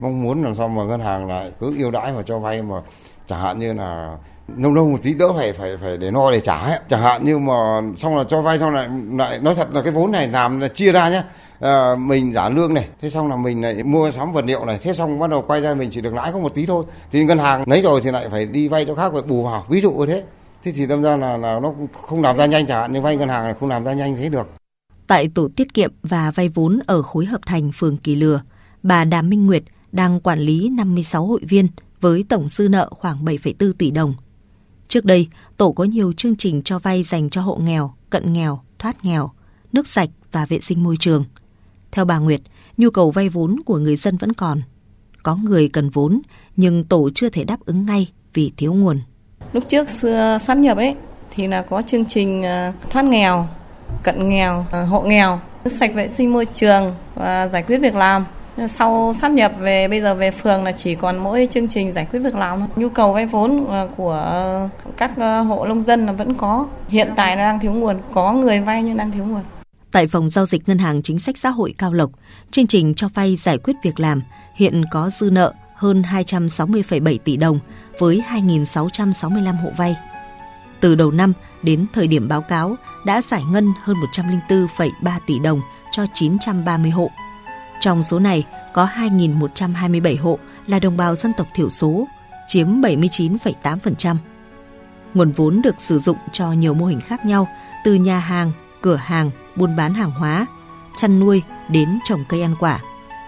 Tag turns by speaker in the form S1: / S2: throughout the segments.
S1: Mong muốn làm sao mà ngân hàng lại cứ ưu đãi mà cho vay, mà chẳng hạn như là nông nông một tí đỡ phải để no để trả ấy. Chẳng hạn như mà xong là cho vay xong lại nói thật là cái vốn này làm là chia ra nhá. Mình trả lương này, thế xong là mình lại mua sắm vật liệu này, thế xong bắt đầu quay ra mình chỉ được lãi có một tí thôi, thì ngân hàng lấy rồi thì lại phải đi vay chỗ khác phải bù vào, ví dụ như thế. Thế thì đâm ra là nó không làm ra nhanh, chẳng hạn như vay ngân hàng là không làm ra nhanh thế được.
S2: Tại tổ tiết kiệm và vay vốn ở khối Hợp Thành, phường Kỳ Lừa, bà Đàm Minh Nguyệt đang quản lý 56 hội viên với tổng dư nợ khoảng 7,4 tỷ đồng. Trước đây, tổ có nhiều chương trình cho vay dành cho hộ nghèo, cận nghèo, thoát nghèo, nước sạch và vệ sinh môi trường. Theo bà Nguyệt, nhu cầu vay vốn của người dân vẫn còn. Có người cần vốn, nhưng tổ chưa thể đáp ứng ngay vì thiếu nguồn.
S3: Lúc trước sát nhập ấy thì là có chương trình thoát nghèo, cận nghèo, hộ nghèo, nước sạch vệ sinh môi trường và giải quyết việc làm. Sau sát nhập về bây giờ về phường là chỉ còn mỗi chương trình giải quyết việc làm thôi. Nhu cầu vay vốn của các hộ nông dân là vẫn có. Hiện tại là đang thiếu nguồn, có người vay nhưng đang thiếu nguồn.
S2: Tại phòng giao dịch Ngân hàng Chính sách Xã hội Cao Lộc, chương trình cho vay giải quyết việc làm hiện có dư nợ hơn 260,7 tỷ đồng với 2.665 hộ vay. Từ đầu năm đến thời điểm báo cáo đã giải ngân hơn 104,3 tỷ đồng cho 930 hộ. Trong số này có 2.127 hộ là đồng bào dân tộc thiểu số, chiếm 79,8%. Nguồn vốn được sử dụng cho nhiều mô hình khác nhau, từ nhà hàng, cửa hàng, buôn bán hàng hóa, chăn nuôi đến trồng cây ăn quả.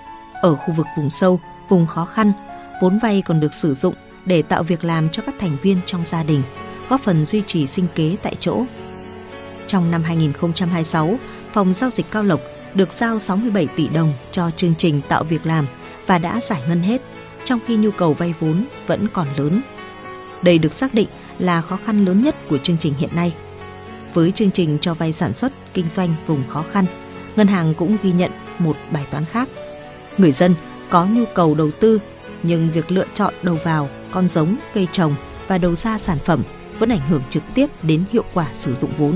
S2: Ở khu vực vùng sâu, vùng khó khăn, vốn vay còn được sử dụng để tạo việc làm cho các thành viên trong gia đình, góp phần duy trì sinh kế tại chỗ. Trong năm 2026, Phòng Giao dịch Cao Lộc được giao 67 tỷ đồng cho chương trình tạo việc làm và đã giải ngân hết, trong khi nhu cầu vay vốn vẫn còn lớn. Đây được xác định là khó khăn lớn nhất của chương trình hiện nay. Với chương trình cho vay sản xuất, kinh doanh vùng khó khăn, ngân hàng cũng ghi nhận một bài toán khác. Người dân có nhu cầu đầu tư, nhưng việc lựa chọn đầu vào, con giống, cây trồng và đầu ra sản phẩm vẫn ảnh hưởng trực tiếp đến hiệu quả sử dụng vốn.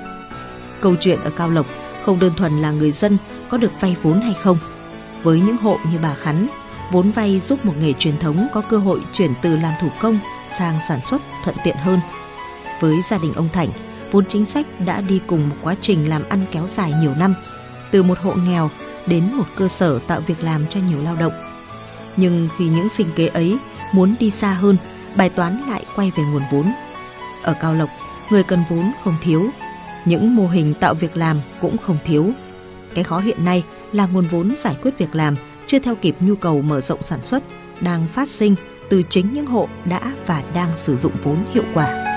S2: Câu chuyện ở Cao Lộc không đơn thuần là người dân có được vay vốn hay không. Với những hộ như bà Khánh, vốn vay giúp một nghề truyền thống có cơ hội chuyển từ làm thủ công sang sản xuất thuận tiện hơn. Với gia đình ông Thành, vốn chính sách đã đi cùng một quá trình làm ăn kéo dài nhiều năm, từ một hộ nghèo đến một cơ sở tạo việc làm cho nhiều lao động. Nhưng khi những sinh kế ấy muốn đi xa hơn, bài toán lại quay về nguồn vốn. Ở Cao Lộc, người cần vốn không thiếu, những mô hình tạo việc làm cũng không thiếu. Cái khó hiện nay là nguồn vốn giải quyết việc làm chưa theo kịp nhu cầu mở rộng sản xuất đang phát sinh từ chính những hộ đã và đang sử dụng vốn hiệu quả.